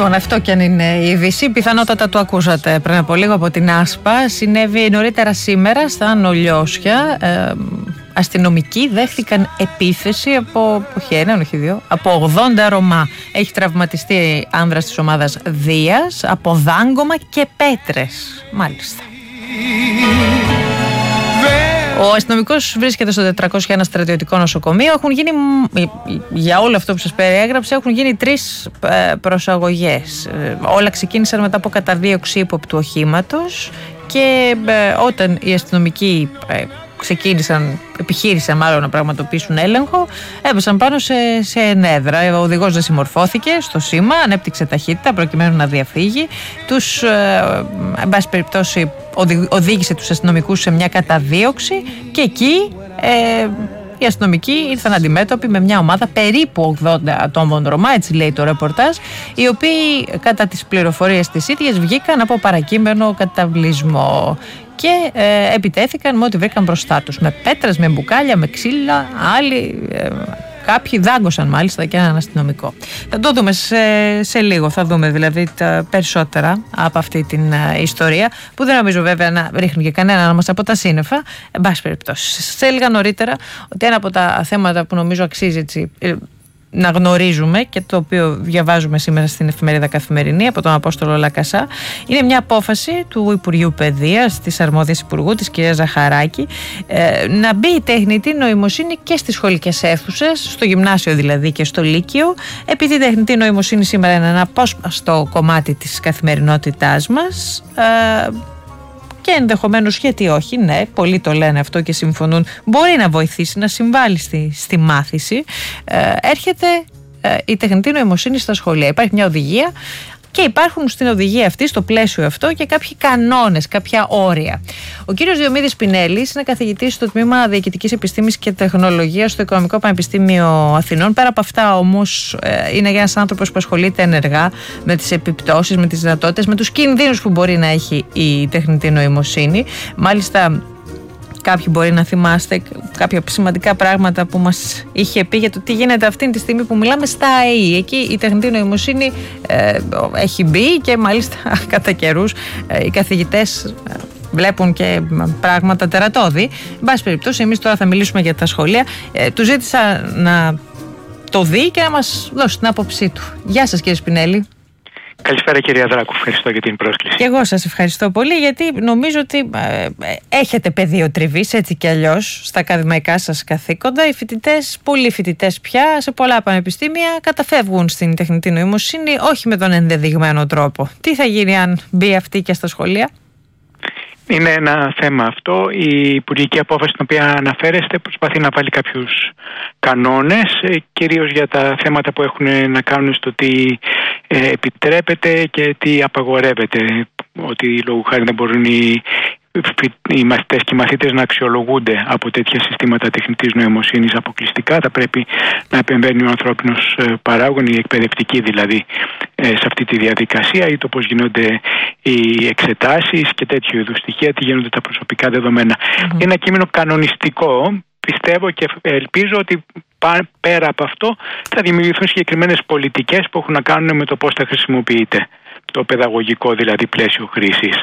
Λοιπόν, αυτό κι αν είναι η είδηση, πιθανότατα το ακούσατε πριν από λίγο από την Άσπα. Συνέβη νωρίτερα σήμερα στα Νολιώσια. Αστυνομικοί δέχτηκαν επίθεση από, όχι έναν, όχι δύο, από 80 Ρωμά. Έχει τραυματιστεί άνδρας της ομάδας Δίας από δάγκωμα και πέτρες. Μάλιστα. Ο αστυνομικός βρίσκεται στο 401 στρατιωτικό νοσοκομείο. Έχουν γίνει, για όλο αυτό που σας περιέγραψε, έχουν γίνει 3 προσαγωγές. Όλα ξεκίνησαν μετά από καταδίωξη ύποπτου οχήματος και όταν οι αστυνομικοί επιχείρησαν μάλλον να πραγματοποιήσουν έλεγχο, έπεσαν πάνω σε ενέδρα. Ο οδηγός δεν συμμορφώθηκε στο σήμα, ανέπτυξε ταχύτητα προκειμένου να διαφύγει. Εν πάση περιπτώσει, οδήγησε τους αστυνομικούς σε μια καταδίωξη και εκεί οι αστυνομικοί ήρθαν αντιμέτωποι με μια ομάδα περίπου 80 ατόμων Ρωμά, έτσι λέει το ρεπορτάζ, οι οποίοι κατά τις πληροφορίες της ίδιας βγήκαν από παρακείμενο καταβλισμό και επιτέθηκαν με ό,τι βρήκαν μπροστά τους. Με πέτρες, με μπουκάλια, με ξύλα, άλλοι, κάποιοι δάγκωσαν μάλιστα και έναν αστυνομικό. Θα το δούμε σε λίγο, θα δούμε δηλαδή τα περισσότερα από αυτή την ιστορία, που δεν νομίζω βέβαια να ρίχνει και κανέναν μας από τα σύννεφα. Εν πάση περιπτώσει, σας έλεγα νωρίτερα ότι ένα από τα θέματα που νομίζω αξίζει έτσι να γνωρίζουμε και το οποίο διαβάζουμε σήμερα στην εφημερίδα Καθημερινή από τον Απόστολο Λακασά, είναι μια απόφαση του Υπουργείου Παιδείας, της αρμόδιας υπουργού, της κυρίας Ζαχαράκη, να μπει η τεχνητή νοημοσύνη και στις σχολικές αίθουσες, στο γυμνάσιο δηλαδή και στο λύκειο, επειδή η τεχνητή νοημοσύνη σήμερα είναι ένα απόσπαστο κομμάτι της καθημερινότητάς μας. Και ενδεχομένως, γιατί όχι, ναι, πολλοί το λένε αυτό και συμφωνούν, μπορεί να βοηθήσει, να συμβάλλει στη μάθηση. Έρχεται η τεχνητή νοημοσύνη στα σχολεία. Υπάρχει μια οδηγία και υπάρχουν στην οδηγία αυτή, στο πλαίσιο αυτό, και κάποιοι κανόνες, κάποια όρια. Ο κύριος Διομήδης Πινέλης είναι καθηγητής στο Τμήμα Διοικητικής Επιστήμης και Τεχνολογίας στο Οικονομικό Πανεπιστήμιο Αθηνών. Πέρα από αυτά, όμως, είναι ένας άνθρωπος που ασχολείται ενεργά με τις επιπτώσεις, με τις δυνατότητες, με τους κινδύνους που μπορεί να έχει η τεχνητή νοημοσύνη. Μάλιστα, κάποιοι μπορεί να θυμάστε κάποια σημαντικά πράγματα που μας είχε πει για το τι γίνεται αυτή τη στιγμή που μιλάμε στα ΑΕΗ. Εκεί η τεχνητή νοημοσύνη έχει μπει και μάλιστα κατά καιρούς οι καθηγητές βλέπουν και πράγματα τερατώδη. Εν πάση περιπτώσει, εμείς τώρα θα μιλήσουμε για τα σχολεία. Του ζήτησα να το δει και να μας δώσει την άποψή του. Γεια σας, κύριε Σπινέλη. Καλησπέρα, κυρία Δράκου. Ευχαριστώ για την πρόσκληση. Και εγώ σας ευχαριστώ πολύ, γιατί νομίζω ότι έχετε πεδίο τριβής έτσι κι αλλιώς στα ακαδημαϊκά σας καθήκοντα. Οι φοιτητές, πολλοί φοιτητές πια σε πολλά πανεπιστήμια καταφεύγουν στην τεχνητή νοημοσύνη, όχι με τον ενδεδειγμένο τρόπο. Τι θα γίνει αν μπει αυτή και στα σχολεία? Είναι ένα θέμα αυτό. Η υπουργική απόφαση στην οποία αναφέρεστε προσπαθεί να βάλει κάποιους κανόνες, κυρίως για τα θέματα που έχουν να κάνουν στο τι επιτρέπεται και τι απαγορεύεται. Ότι λόγω χάρη δεν μπορούν οι μαθητές και οι μαθήτες να αξιολογούνται από τέτοια συστήματα τεχνητής νοημοσύνης αποκλειστικά. Θα πρέπει να επεμβαίνει ο ανθρώπινος παράγων, η εκπαιδευτική δηλαδή, σε αυτή τη διαδικασία, ή το πώς γίνονται οι εξετάσεις και τέτοιου είδους στοιχεία, τι γίνονται τα προσωπικά δεδομένα. Είναι ένα κείμενο κανονιστικό. Πιστεύω και ελπίζω ότι πέρα από αυτό θα δημιουργηθούν συγκεκριμένες πολιτικές που έχουν να κάνουν με το πώς θα χρησιμοποιείται το παιδαγωγικό δηλαδή πλαίσιο χρήσης.